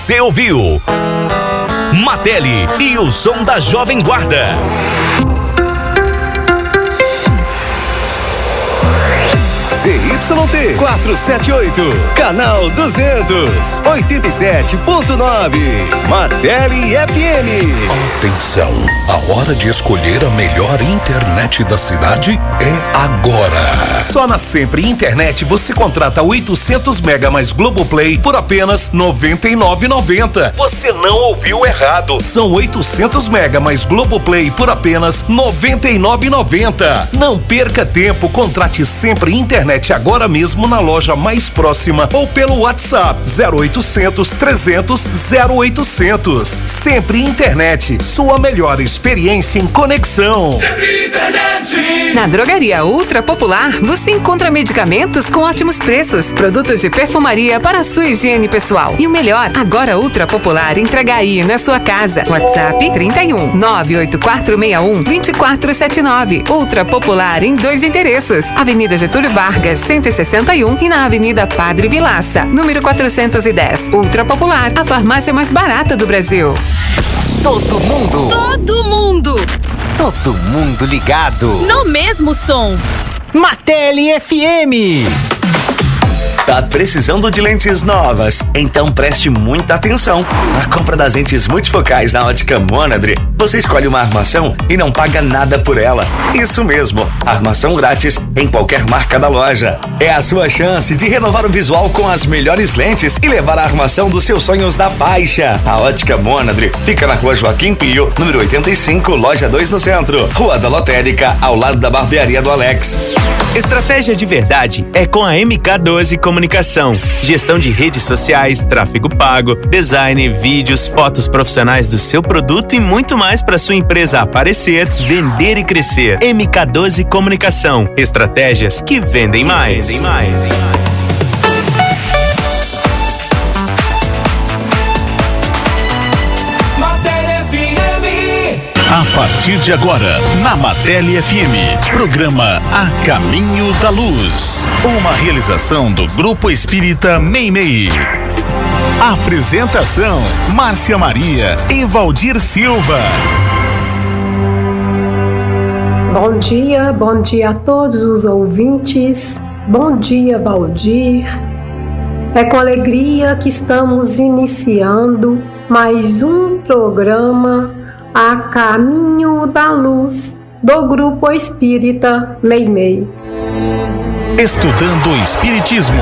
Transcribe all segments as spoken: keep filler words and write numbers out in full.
Você ouviu Mateli e o som da Jovem Guarda. Z Y T quatrocentos e setenta e oito, canal duzentos, oitenta e sete ponto nove, Mateli F M. Atenção, a hora de escolher a melhor internet da cidade é agora. Só na Sempre Internet você contrata oitocentos mega mais Globoplay por apenas noventa e nove reais e noventa centavos. Você não ouviu errado. São oitocentos mega mais Globoplay por apenas noventa e nove reais e noventa centavos. Não perca tempo, contrate Sempre Internet agora mesmo na loja mais próxima ou pelo WhatsApp zero oitocentos, trezentos, zero oitocentos. Sempre Internet, sua melhor experiência em conexão. Sempre Internet. Na Drogaria Ultra Popular, você encontra medicamentos com ótimos preços, produtos de perfumaria para a sua higiene pessoal. E o melhor, agora Ultra Popular entrega aí na sua casa. WhatsApp trinta e um, nove oito quatro seis um, dois quatro sete nove. Ultra Popular em dois endereços: Avenida Getúlio Vargas cento e sessenta e um e na Avenida Padre Vilaça, número quatrocentos e dez. Ultra Popular, a farmácia mais barata do Brasil. Todo mundo. Todo mundo. Todo mundo ligado. No mesmo som. Mateli F M. Tá precisando de lentes novas? Então preste muita atenção. Na compra das lentes multifocais na Ótica Monadre, você escolhe uma armação e não paga nada por ela. Isso mesmo, armação grátis em qualquer marca da loja. É a sua chance de renovar o visual com as melhores lentes e levar a armação dos seus sonhos na faixa. A Ótica Monadre fica na Rua Joaquim Pio, número oitenta e cinco, loja dois no centro. Rua da Lotérica, ao lado da barbearia do Alex. Estratégia de verdade é com a M K doze Comunicação. Gestão de redes sociais, tráfego pago, design, vídeos, fotos profissionais do seu produto e muito mais para sua empresa aparecer, vender e crescer. M K doze Comunicação. Estratégias que vendem mais. Vendem mais. A partir de agora, na Mateli F M, programa A Caminho da Luz. Uma realização do Grupo Espírita Meimei. Apresentação: Márcia Maria e Valdir Silva. Bom dia, bom dia a todos os ouvintes. Bom dia, Valdir. É com alegria que estamos iniciando mais um programa A Caminho da Luz, do Grupo Espírita Meimei. Estudando o Espiritismo.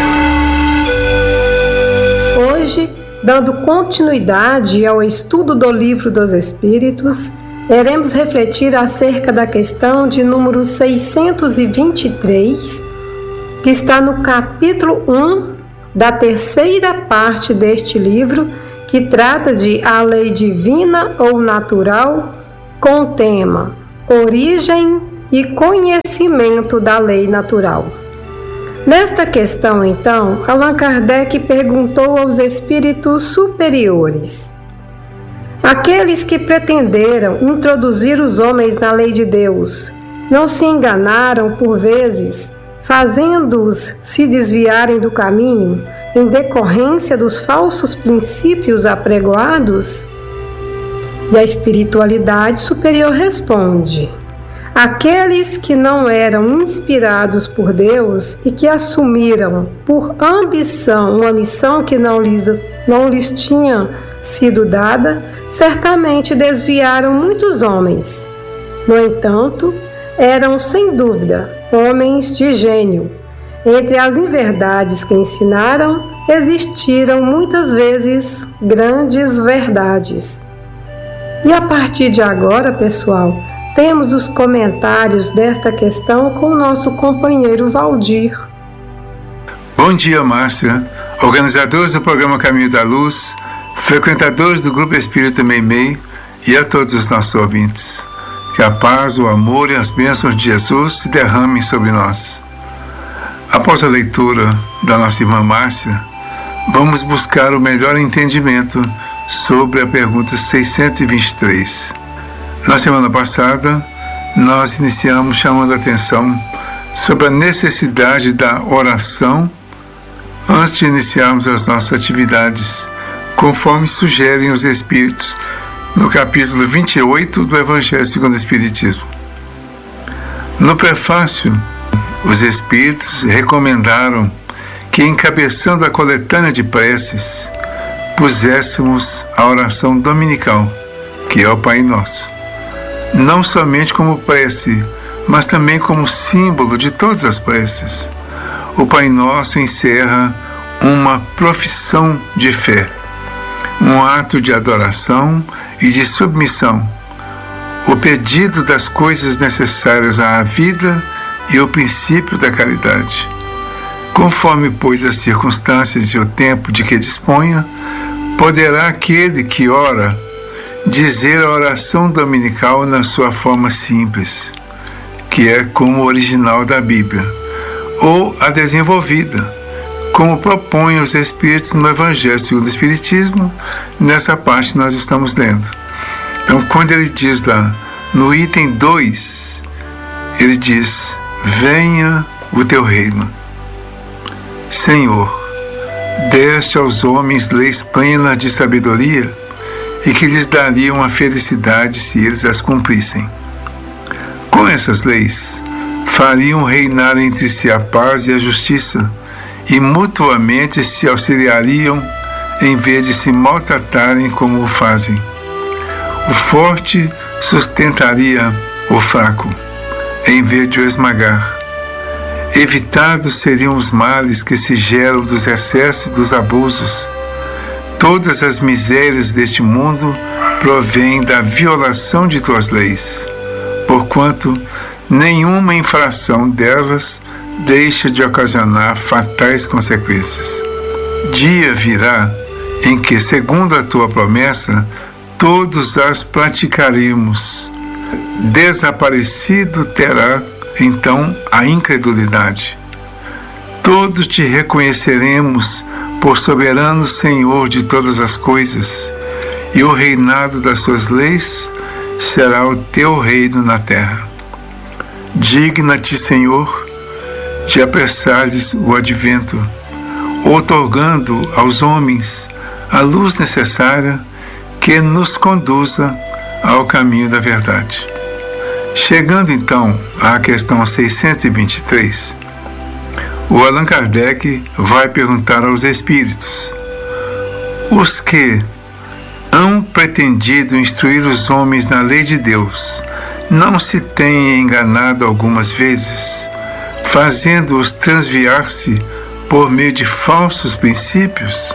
Hoje, dando continuidade ao estudo do Livro dos Espíritos, iremos refletir acerca da questão de número seiscentos e vinte e três, que está no capítulo um da terceira parte deste livro, que trata de a lei divina ou natural, com o tema origem e conhecimento da lei natural. Nesta questão, então, Allan Kardec perguntou aos espíritos superiores: aqueles que pretenderam introduzir os homens na lei de Deus, não se enganaram por vezes, fazendo-os se desviarem do caminho, em decorrência dos falsos princípios apregoados? E a espiritualidade superior responde: aqueles que não eram inspirados por Deus e que assumiram por ambição uma missão que não lhes, não lhes tinha sido dada, certamente desviaram muitos homens. No entanto, eram sem dúvida homens de gênio. Entre as inverdades que ensinaram, existiram muitas vezes grandes verdades. E a partir de agora, pessoal, temos os comentários desta questão com o nosso companheiro Valdir. Bom dia, Márcia, organizadores do programa Caminho da Luz, frequentadores do Grupo Espírita Meimei e a todos os nossos ouvintes. Que a paz, o amor e as bênçãos de Jesus se derramem sobre nós. Após a leitura da nossa irmã Márcia, vamos buscar o melhor entendimento sobre a pergunta seiscentos e vinte e três. Na semana passada, nós iniciamos chamando a atenção sobre a necessidade da oração antes de iniciarmos as nossas atividades conforme sugerem os Espíritos, no capítulo vinte e oito do Evangelho segundo o Espiritismo. No prefácio, os Espíritos recomendaram que, encabeçando a coletânea de preces, puséssemos a oração dominical, que é o Pai Nosso, não somente como prece, mas também como símbolo de todas as preces. O Pai Nosso encerra uma profissão de fé, um ato de adoração e de submissão, o pedido das coisas necessárias à vida e o princípio da caridade. Conforme, pois, as circunstâncias e o tempo de que disponha, poderá aquele que ora dizer a oração dominical na sua forma simples, que é como o original da Bíblia, ou a desenvolvida, como propõem os Espíritos no Evangelho segundo o Espiritismo, nessa parte nós estamos lendo. Então, quando ele diz lá, no item dois, ele diz: venha o teu reino. Senhor, deste aos homens leis plenas de sabedoria e que lhes dariam a felicidade se eles as cumprissem. Com essas leis, fariam reinar entre si a paz e a justiça e mutuamente se auxiliariam em vez de se maltratarem como o fazem. O forte sustentaria o fraco, em vez de o esmagar. Evitados seriam os males que se geram dos excessos e dos abusos. Todas as misérias deste mundo provêm da violação de tuas leis, porquanto nenhuma infração delas deixa de ocasionar fatais consequências. Dia virá em que, segundo a tua promessa, todos as praticaremos. Desaparecido terá então a incredulidade. Todos te reconheceremos por soberano Senhor de todas as coisas, e o reinado das suas leis será o teu reino na terra. Digna-te, Senhor, de apressares o advento, outorgando aos homens a luz necessária que nos conduza ao caminho da verdade. Chegando então à questão seiscentos e vinte e três, o Allan Kardec vai perguntar aos Espíritos: os que hão pretendido instruir os homens na lei de Deus, não se têm enganado algumas vezes, fazendo-os transviar-se por meio de falsos princípios?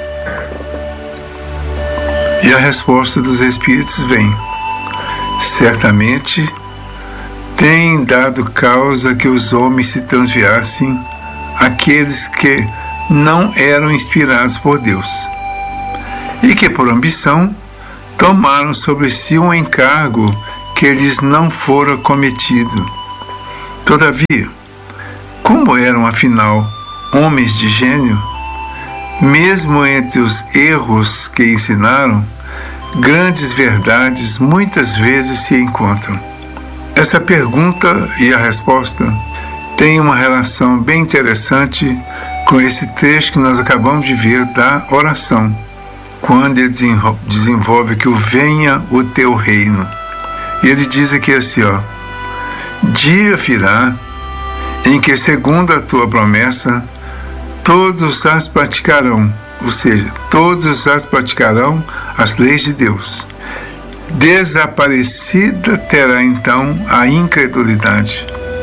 E a resposta dos Espíritos vem: certamente tem dado causa que os homens se transviassem aqueles que não eram inspirados por Deus, e que por ambição tomaram sobre si um encargo que lhes não fora cometido. Todavia, como eram afinal homens de gênio, mesmo entre os erros que ensinaram, grandes verdades muitas vezes se encontram. Essa pergunta e a resposta têm uma relação bem interessante com esse trecho que nós acabamos de ver da oração, quando ele desenvolve que o venha o teu reino. E ele diz aqui assim, ó: dia virá em que, segundo a tua promessa, todos as praticarão, ou seja, todos as praticarão as leis de Deus. Desaparecida terá então a incredulidade.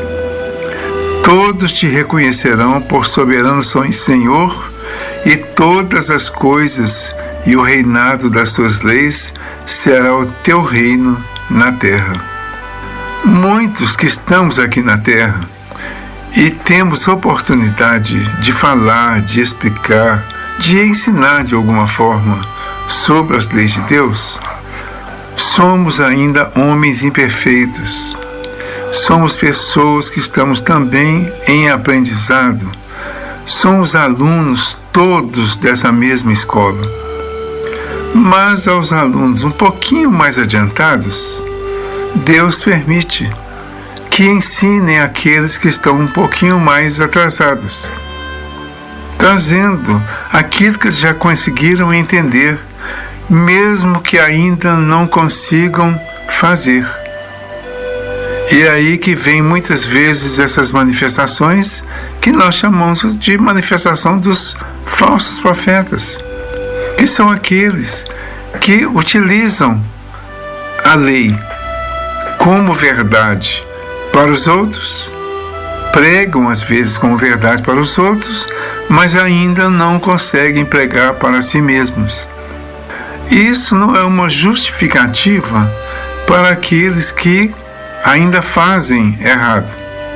Todos te reconhecerão por soberano Senhor, e todas as coisas e o reinado das tuas leis será o teu reino na terra. Muitos que estamos aqui na terra e temos oportunidade de falar, de explicar, de ensinar de alguma forma sobre as leis de Deus, somos ainda homens imperfeitos. Somos pessoas que estamos também em aprendizado. Somos alunos todos dessa mesma escola. Mas aos alunos um pouquinho mais adiantados, Deus permite que ensinem aqueles que estão um pouquinho mais atrasados, trazendo aquilo que eles já conseguiram entender mesmo que ainda não consigam fazer. E é aí que vem muitas vezes essas manifestações que nós chamamos de manifestação dos falsos profetas, que são aqueles que utilizam a lei como verdade para os outros, pregam às vezes como verdade para os outros, mas ainda não conseguem pregar para si mesmos. Isso não é uma justificativa para aqueles que ainda fazem errado.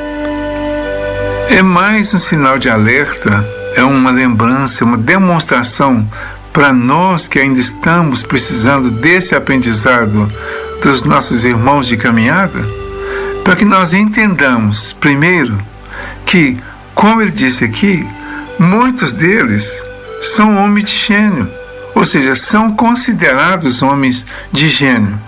É mais um sinal de alerta, é uma lembrança, uma demonstração para nós que ainda estamos precisando desse aprendizado dos nossos irmãos de caminhada, para que nós entendamos, primeiro, que, como ele disse aqui, muitos deles são homens de gênio, ou seja, são considerados homens de gênio,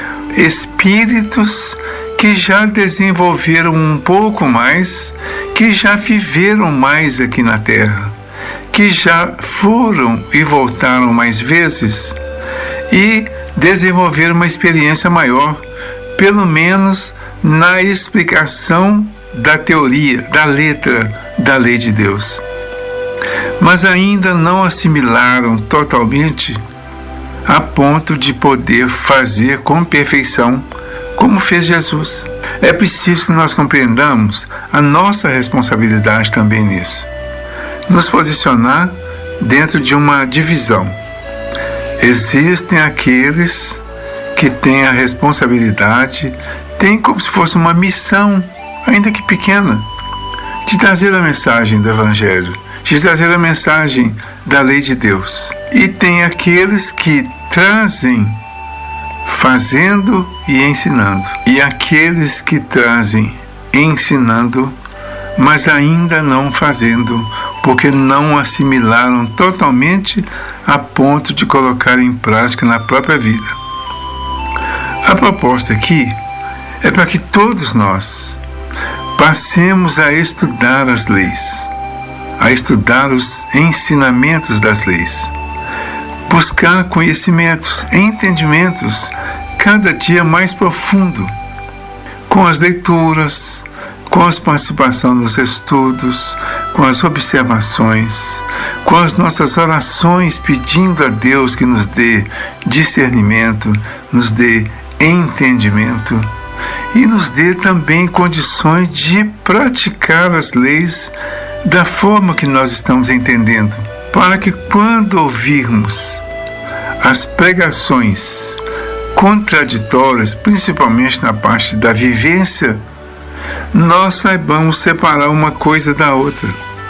espíritos que já desenvolveram um pouco mais, que já viveram mais aqui na Terra, que já foram e voltaram mais vezes e desenvolveram uma experiência maior, pelo menos na explicação da teoria, da letra da lei de Deus. Mas ainda não assimilaram totalmente a ponto de poder fazer com perfeição como fez Jesus. É preciso que nós compreendamos a nossa responsabilidade também nisso. Nos posicionar dentro de uma divisão. Existem aqueles que têm a responsabilidade, têm como se fosse uma missão, ainda que pequena, de trazer a mensagem do Evangelho, de trazer a mensagem da lei de Deus. E tem aqueles que trazem fazendo e ensinando. E aqueles que trazem ensinando, mas ainda não fazendo, porque não assimilaram totalmente a ponto de colocar em prática na própria vida. A proposta aqui é para que todos nós passemos a estudar as leis, a estudar os ensinamentos das leis, buscar conhecimentos, entendimentos cada dia mais profundo, com as leituras, com a participação nos estudos, com as observações, com as nossas orações pedindo a Deus que nos dê discernimento, nos dê entendimento e nos dê também condições de praticar as leis da forma que nós estamos entendendo, para que quando ouvirmos as pregações contraditórias, principalmente na parte da vivência, nós saibamos separar uma coisa da outra.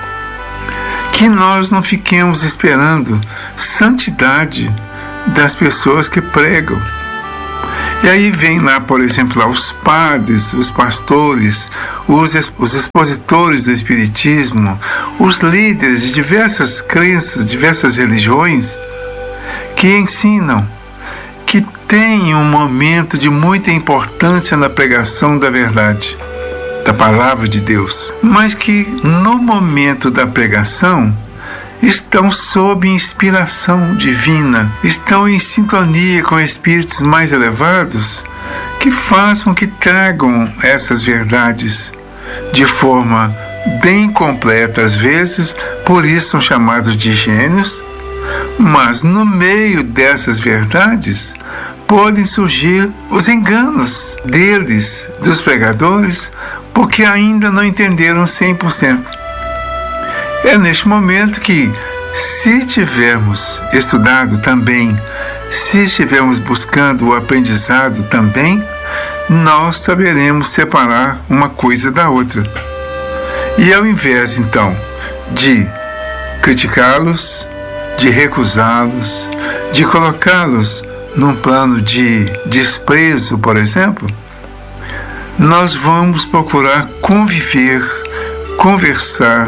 Que nós não fiquemos esperando santidade das pessoas que pregam. E aí vem lá, por exemplo, lá os padres, os pastores, os, os expositores do Espiritismo, os líderes de diversas crenças, diversas religiões, que ensinam que tem um momento de muita importância na pregação da verdade, da palavra de Deus, mas que no momento da pregação estão sob inspiração divina, estão em sintonia com espíritos mais elevados que façam, que tragam essas verdades de forma bem completa às vezes, por isso são chamados de gênios, mas no meio dessas verdades podem surgir os enganos deles, dos pregadores, porque ainda não entenderam cem por cento. É neste momento que, se tivermos estudado também, se estivermos buscando o aprendizado também, nós saberemos separar uma coisa da outra. E ao invés, então, de criticá-los, de recusá-los, de colocá-los num plano de desprezo, por exemplo, nós vamos procurar conviver, conversar,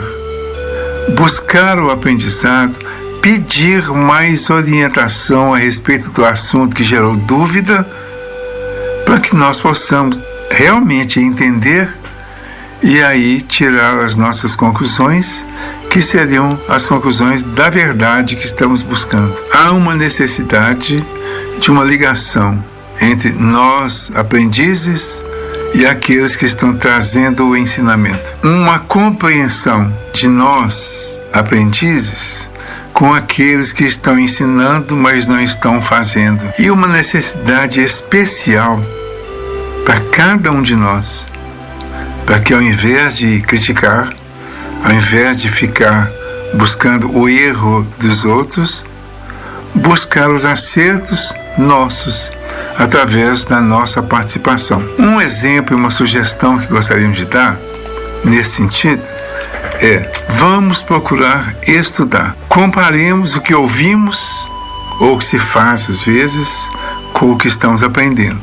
buscar o aprendizado, pedir mais orientação a respeito do assunto que gerou dúvida, para que nós possamos realmente entender e aí tirar as nossas conclusões, que seriam as conclusões da verdade que estamos buscando. Há uma necessidade de uma ligação entre nós, aprendizes, e aqueles que estão trazendo o ensinamento. Uma compreensão de nós, aprendizes, com aqueles que estão ensinando, mas não estão fazendo. E uma necessidade especial para cada um de nós, para que ao invés de criticar, ao invés de ficar buscando o erro dos outros, buscar os acertos nossos, através da nossa participação. Um exemplo e uma sugestão que gostaríamos de dar, nesse sentido, é: vamos procurar estudar. Comparemos o que ouvimos, ou o que se faz às vezes, com o que estamos aprendendo.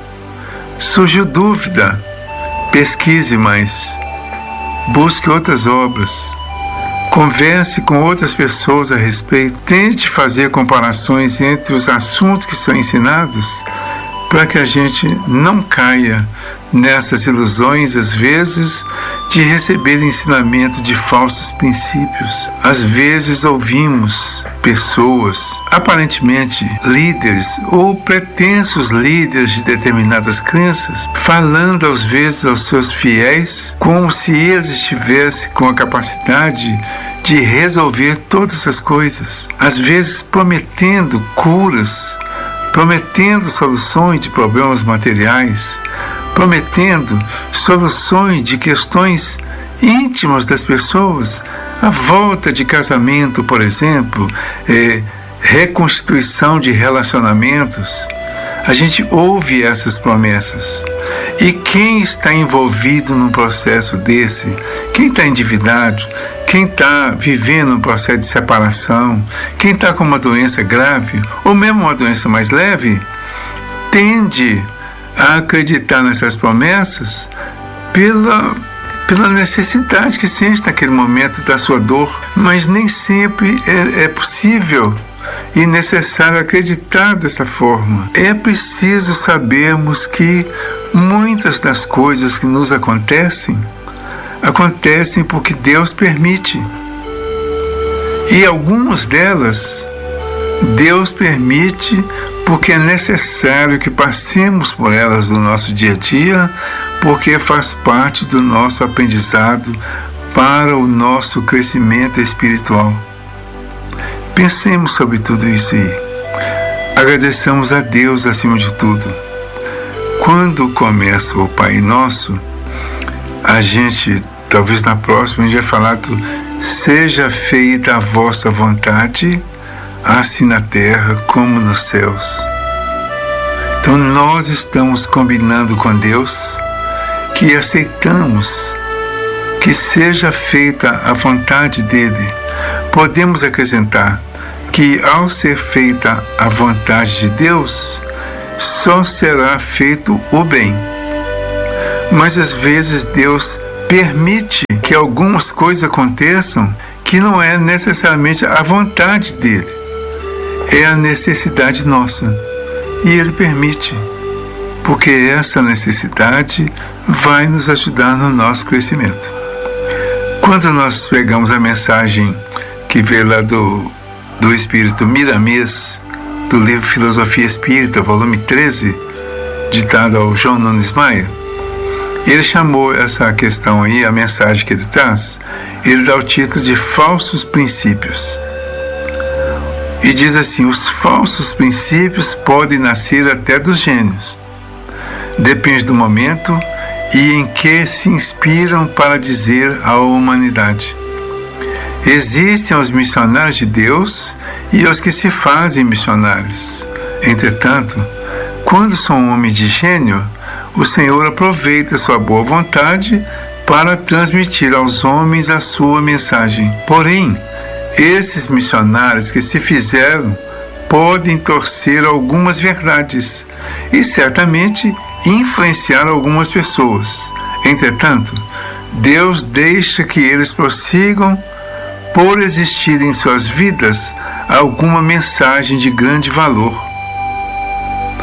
Surgiu dúvida, pesquise mais, busque outras obras, converse com outras pessoas a respeito, tente fazer comparações entre os assuntos que são ensinados, para que a gente não caia nessas ilusões, às vezes, de receber ensinamento de falsos princípios. Às vezes ouvimos pessoas, aparentemente líderes ou pretensos líderes de determinadas crenças, falando às vezes aos seus fiéis como se eles estivessem com a capacidade de resolver todas as coisas, às vezes prometendo curas, prometendo soluções de problemas materiais, prometendo soluções de questões íntimas das pessoas, a volta de casamento, por exemplo, é, reconstituição de relacionamentos. A gente ouve essas promessas. E quem está envolvido num processo desse, quem está endividado, quem está vivendo um processo de separação, quem está com uma doença grave, ou mesmo uma doença mais leve, tende a acreditar nessas promessas pela, pela necessidade que sente naquele momento da sua dor. Mas nem sempre é, é possível e necessário acreditar dessa forma. É preciso sabermos que muitas das coisas que nos acontecem, acontecem porque Deus permite. E algumas delas, Deus permite porque é necessário que passemos por elas no nosso dia a dia, porque faz parte do nosso aprendizado para o nosso crescimento espiritual. Pensemos sobre tudo isso e agradeçamos a Deus acima de tudo. Quando começa o Pai Nosso, a gente, talvez na próxima, a gente vai falar do seja feita a vossa vontade, assim na terra como nos céus. Então nós estamos combinando com Deus que aceitamos que seja feita a vontade dele. Podemos acrescentar que ao ser feita a vontade de Deus, só será feito o bem. Mas às vezes Deus permite que algumas coisas aconteçam que não é necessariamente a vontade dele, é a necessidade nossa. E ele permite, porque essa necessidade vai nos ajudar no nosso crescimento. Quando nós pegamos a mensagem que veio lá do, do Espírito Miramês, do livro Filosofia Espírita, volume treze, ditado ao João Nunes Maia, ele chamou essa questão aí, a mensagem que ele traz, ele dá o título de Falsos Princípios. E diz assim: os falsos princípios podem nascer até dos gênios. Depende do momento e em que se inspiram para dizer à humanidade. Existem os missionários de Deus e os que se fazem missionários. Entretanto, quando são homens de gênio, o Senhor aproveita sua boa vontade para transmitir aos homens a sua mensagem. Porém, esses missionários que se fizeram podem torcer algumas verdades e certamente influenciar algumas pessoas. Entretanto, Deus deixa que eles prossigam por existir em suas vidas alguma mensagem de grande valor.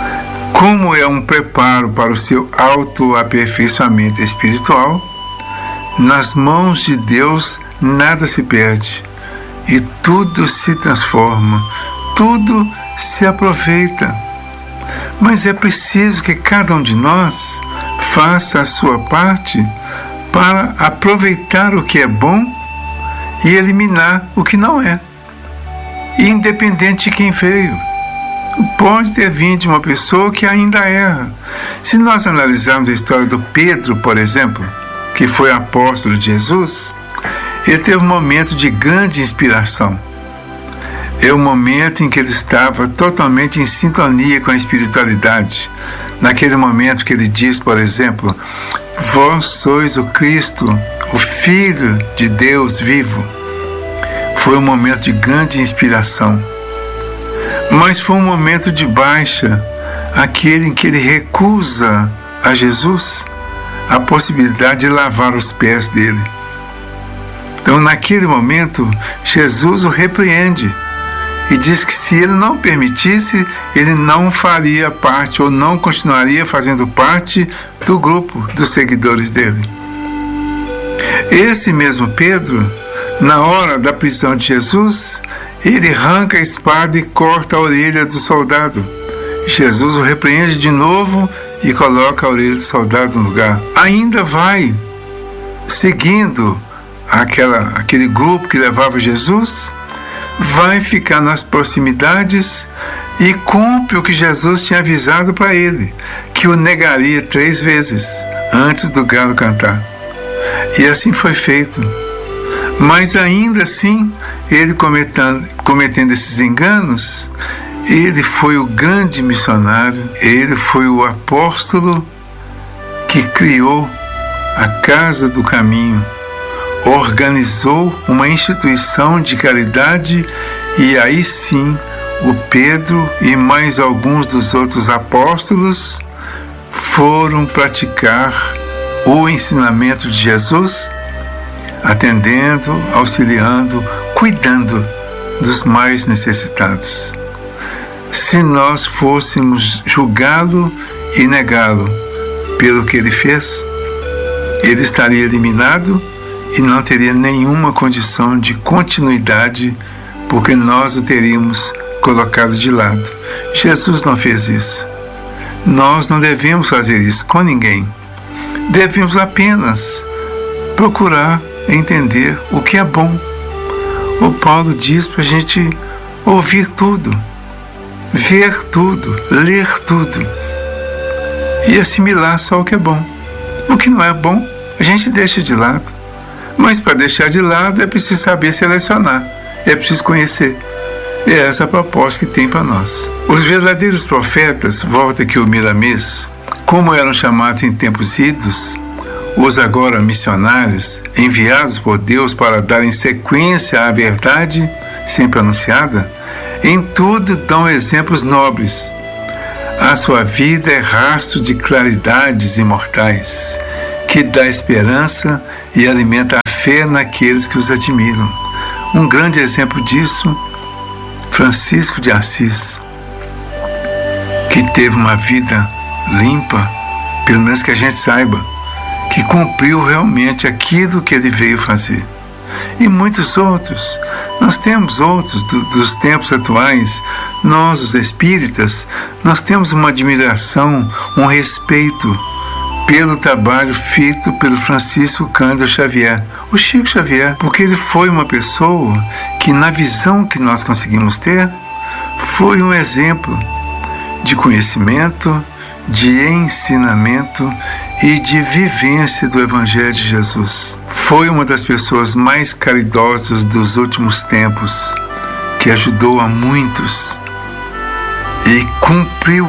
Como é um preparo para o seu autoaperfeiçoamento espiritual, nas mãos de Deus nada se perde e tudo se transforma, tudo se aproveita. Mas é preciso que cada um de nós faça a sua parte para aproveitar o que é bom e eliminar o que não é, independente de quem veio. Pode ter vindo de uma pessoa que ainda erra. Se nós analisarmos a história do Pedro, por exemplo, que foi apóstolo de Jesus, ele teve um momento de grande inspiração. É o momento em que ele estava totalmente em sintonia com a espiritualidade. Naquele momento que ele diz, por exemplo, vós sois o Cristo, o Filho de Deus vivo. Foi um momento de grande inspiração. Mas foi um momento de baixa, aquele em que ele recusa a Jesus a possibilidade de lavar os pés dele. Então, naquele momento, Jesus o repreende e diz que se ele não permitisse, ele não faria parte ou não continuaria fazendo parte do grupo dos seguidores dele. Esse mesmo Pedro, na hora da prisão de Jesus, ele arranca a espada e corta a orelha do soldado. Jesus o repreende de novo e coloca a orelha do soldado no lugar. Ainda vai seguindo aquela, aquele grupo que levava Jesus, vai ficar nas proximidades e cumpre o que Jesus tinha avisado para ele, que o negaria três vezes antes do galo cantar. E assim foi feito. Mas ainda assim, ele cometendo, cometendo esses enganos, ele foi o grande missionário, ele foi o apóstolo que criou a Casa do Caminho, organizou uma instituição de caridade e aí sim o Pedro e mais alguns dos outros apóstolos foram praticar o ensinamento de Jesus, atendendo, auxiliando, cuidando dos mais necessitados. Se nós fôssemos julgá-lo e negá-lo pelo que ele fez, ele estaria eliminado e não teria nenhuma condição de continuidade, porque nós o teríamos colocado de lado. Jesus não fez isso. Nós não devemos fazer isso com ninguém. Devemos apenas procurar entender o que é bom. O Paulo diz para a gente ouvir tudo, ver tudo, ler tudo e assimilar só o que é bom. O que não é bom, a gente deixa de lado. Mas para deixar de lado é preciso saber selecionar, é preciso conhecer. E é essa a proposta que tem para nós. Os verdadeiros profetas, volta aqui o Miramês, como eram chamados em tempos idos, os agora missionários, enviados por Deus para darem sequência à verdade sempre anunciada, em tudo dão exemplos nobres. A sua vida é rastro de claridades imortais, que dá esperança e alimenta a fé naqueles que os admiram. Um grande exemplo disso, Francisco de Assis, que teve uma vida limpa, pelo menos que a gente saiba, que cumpriu realmente aquilo que ele veio fazer. E muitos outros, nós temos outros do, dos tempos atuais, nós os espíritas, nós temos uma admiração, um respeito pelo trabalho feito pelo Francisco Cândido Xavier, o Chico Xavier, porque ele foi uma pessoa que, na visão que nós conseguimos ter, foi um exemplo de conhecimento, de ensinamento e de vivência do Evangelho de Jesus. Foi uma das pessoas mais caridosas dos últimos tempos, que ajudou a muitos e cumpriu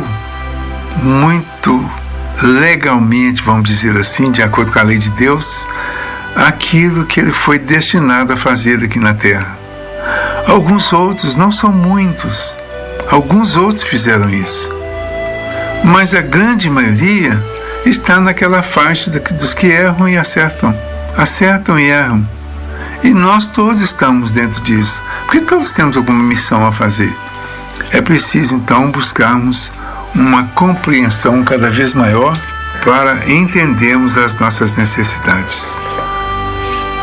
muito legalmente, vamos dizer assim, de acordo com a lei de Deus, aquilo que ele foi destinado a fazer aqui na Terra. Alguns outros, não são muitos, alguns outros fizeram isso, mas a grande maioria está naquela faixa dos que erram e acertam, acertam e erram, e nós todos estamos dentro disso, porque todos temos alguma missão a fazer. É preciso então buscarmos uma compreensão cada vez maior para entendermos as nossas necessidades.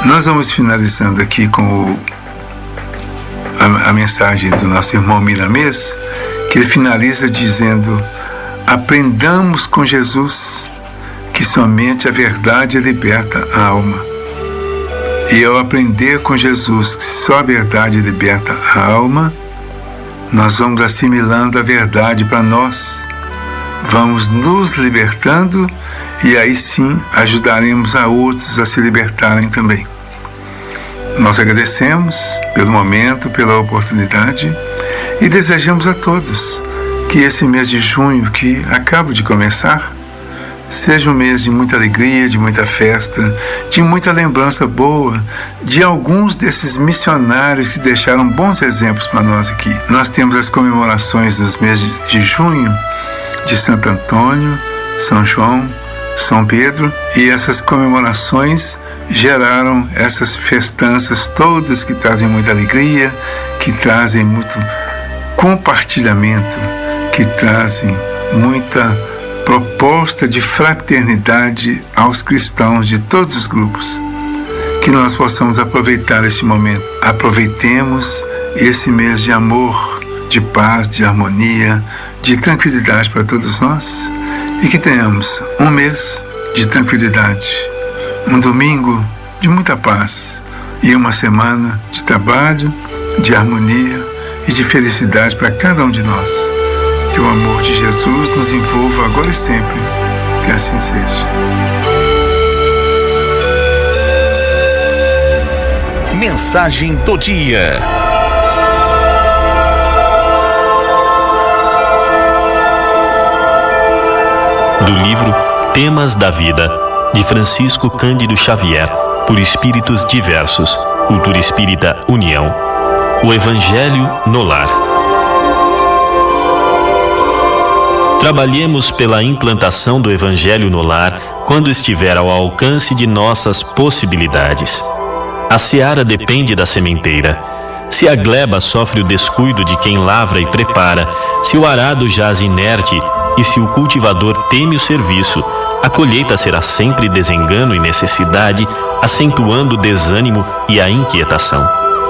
Nós vamos finalizando aqui com o, a, a mensagem do nosso irmão Miramês, que ele finaliza dizendo: aprendamos com Jesus que somente a verdade liberta a alma. E ao aprender com Jesus que só a verdade liberta a alma, nós vamos assimilando a verdade para nós, vamos nos libertando e aí sim ajudaremos a outros a se libertarem também. Nós agradecemos pelo momento, pela oportunidade e desejamos a todos que esse mês de junho que acaba de começar seja um mês de muita alegria, de muita festa, de muita lembrança boa de alguns desses missionários que deixaram bons exemplos para nós aqui. Nós temos as comemorações dos meses de junho de Santo Antônio, São João, São Pedro, e essas comemorações geraram essas festanças todas que trazem muita alegria, que trazem muito compartilhamento, que trazem muita proposta de fraternidade aos cristãos de todos os grupos. Que nós possamos aproveitar esse momento. Aproveitemos esse mês de amor, de paz, de harmonia, de tranquilidade para todos nós, e que tenhamos um mês de tranquilidade, um domingo de muita paz e uma semana de trabalho, de harmonia e de felicidade para cada um de nós. Que o amor de Jesus nos envolva agora e sempre. Que assim seja. Mensagem do dia. Do livro Temas da Vida, de Francisco Cândido Xavier, por espíritos diversos, Cultura Espírita União. O Evangelho no Lar. Trabalhemos pela implantação do Evangelho no lar quando estiver ao alcance de nossas possibilidades. A seara depende da sementeira. Se a gleba sofre o descuido de quem lavra e prepara, se o arado jaz inerte e se o cultivador teme o serviço, a colheita será sempre desengano e necessidade, acentuando o desânimo e a inquietação.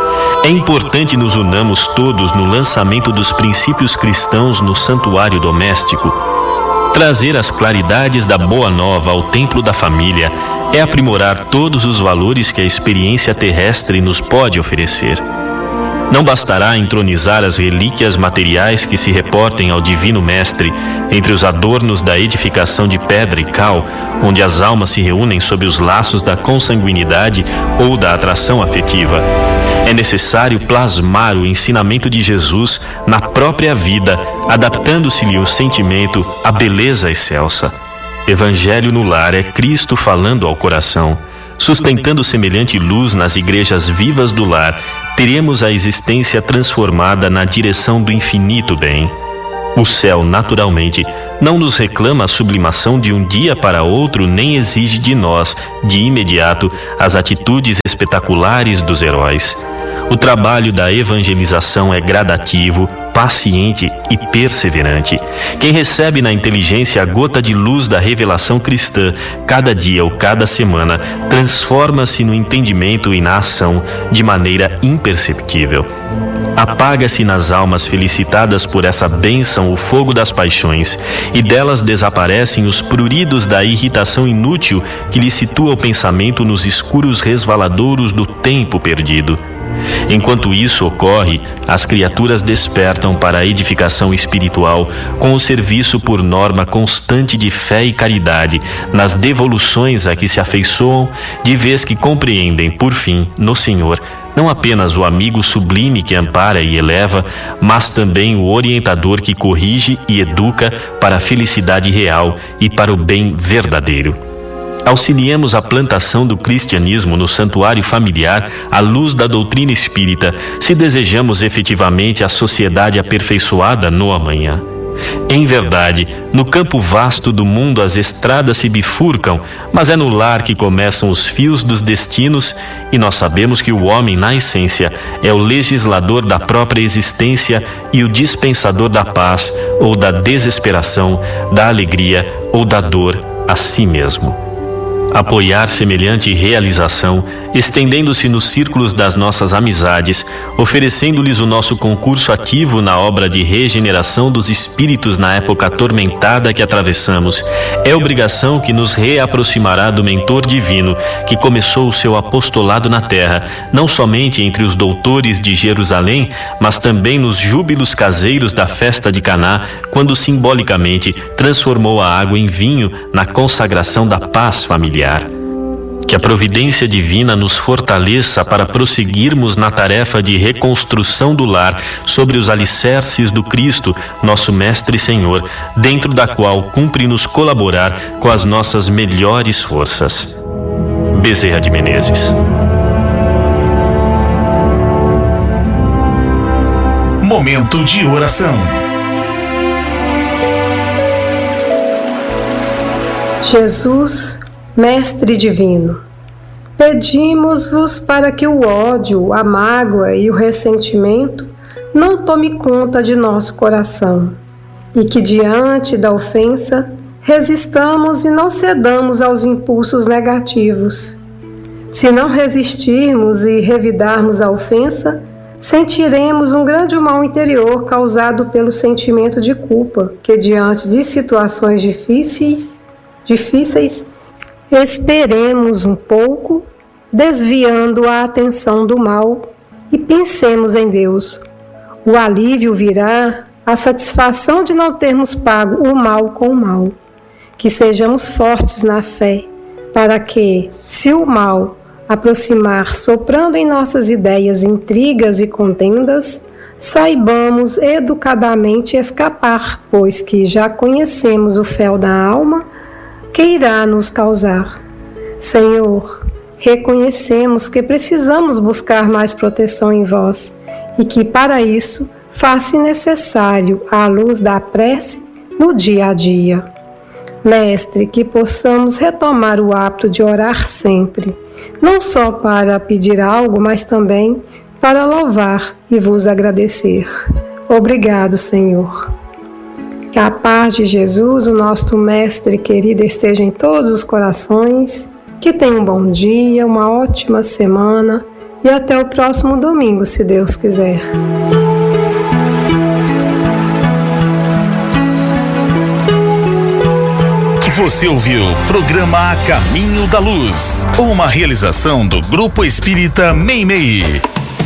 É importante nos unamos todos no lançamento dos princípios cristãos no santuário doméstico. Trazer as claridades da Boa Nova ao templo da família é aprimorar todos os valores que a experiência terrestre nos pode oferecer. Não bastará entronizar as relíquias materiais que se reportem ao Divino Mestre entre os adornos da edificação de pedra e cal, onde as almas se reúnem sob os laços da consanguinidade ou da atração afetiva. É necessário plasmar o ensinamento de Jesus na própria vida, adaptando-se-lhe o sentimento à beleza excelsa. Evangelho no lar é Cristo falando ao coração. Sustentando semelhante luz nas igrejas vivas do lar, teremos a existência transformada na direção do infinito bem. O céu, naturalmente, não nos reclama a sublimação de um dia para outro, nem exige de nós, de imediato, as atitudes espetaculares dos heróis. O trabalho da evangelização é gradativo, paciente e perseverante. Quem recebe na inteligência a gota de luz da revelação cristã, cada dia ou cada semana, transforma-se no entendimento e na ação de maneira imperceptível. Apaga-se nas almas felicitadas por essa bênção o fogo das paixões, e delas desaparecem os pruridos da irritação inútil que lhe situa o pensamento nos escuros resvaladouros do tempo perdido. Enquanto isso ocorre, as criaturas despertam para a edificação espiritual com o serviço por norma constante de fé e caridade nas devoluções a que se afeiçoam, de vez que compreendem, por fim, no Senhor, não apenas o amigo sublime que ampara e eleva, mas também o orientador que corrige e educa para a felicidade real e para o bem verdadeiro. Auxiliemos a plantação do cristianismo no santuário familiar à luz da doutrina espírita, se desejamos efetivamente a sociedade aperfeiçoada no amanhã. Em verdade, no campo vasto do mundo as estradas se bifurcam, mas é no lar que começam os fios dos destinos, e nós sabemos que o homem, na essência, é o legislador da própria existência e o dispensador da paz ou da desesperação, da alegria ou da dor a si mesmo. apoiar semelhante realização, estendendo-se nos círculos das nossas amizades, oferecendo-lhes o nosso concurso ativo na obra de regeneração dos espíritos na época atormentada que atravessamos, é obrigação que nos reaproximará do mentor divino que começou o seu apostolado na terra, não somente entre os doutores de Jerusalém, mas também nos júbilos caseiros da festa de Caná, quando simbolicamente transformou a água em vinho na consagração da paz familiar. Que a providência divina nos fortaleça para prosseguirmos na tarefa de reconstrução do lar sobre os alicerces do Cristo, nosso Mestre e Senhor, dentro da qual cumpre-nos colaborar com as nossas melhores forças. Bezerra de Menezes. Momento de oração. Jesus, Mestre Divino, pedimos-vos para que o ódio, a mágoa e o ressentimento não tome conta de nosso coração e que diante da ofensa resistamos e não cedamos aos impulsos negativos. Se não resistirmos e revidarmos a ofensa, sentiremos um grande mal interior causado pelo sentimento de culpa que diante de situações difíceis difíceis, esperemos um pouco, desviando a atenção do mal e pensemos em Deus. O alívio virá, a satisfação de não termos pago o mal com o mal. Que sejamos fortes na fé, para que, se o mal aproximar soprando em nossas ideias intrigas e contendas, saibamos educadamente escapar, pois que já conhecemos o fel da alma, que irá nos causar. Senhor, reconhecemos que precisamos buscar mais proteção em vós e que, para isso, faça necessário a luz da prece no dia a dia. Mestre, que possamos retomar o hábito de orar sempre, não só para pedir algo, mas também para louvar e vos agradecer. Obrigado, Senhor. Que a paz de Jesus, o nosso Mestre querido, esteja em todos os corações. Que tenha um bom dia, uma ótima semana e até o próximo domingo, se Deus quiser. Você ouviu o programa A Caminho da Luz, uma realização do Grupo Espírita Meimei.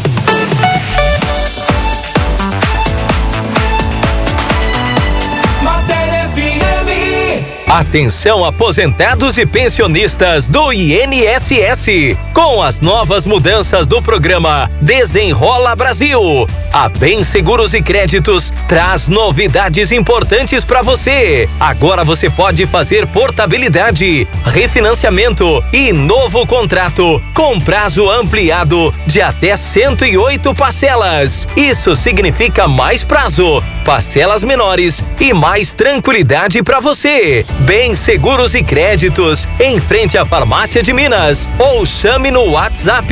Atenção, aposentados e pensionistas do I N S S. Com as novas mudanças do programa Desenrola Brasil, a Bem Seguros e Créditos traz novidades importantes para você. Agora você pode fazer portabilidade, refinanciamento e novo contrato com prazo ampliado de até cento e oito parcelas. Isso significa mais prazo, parcelas menores e mais tranquilidade para você. Bem Seguros e Créditos, em frente à Farmácia de Minas, ou chame no WhatsApp